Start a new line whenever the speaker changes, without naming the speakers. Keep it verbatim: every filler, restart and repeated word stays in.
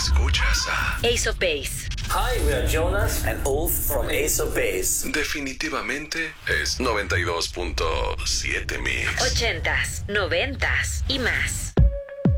Escuchas a
Ace of Base.
Hi, we are Jonas and Ulf from Ace of Base.
Definitivamente es noventa y dos punto siete Mix.
Ochentas, noventas y más.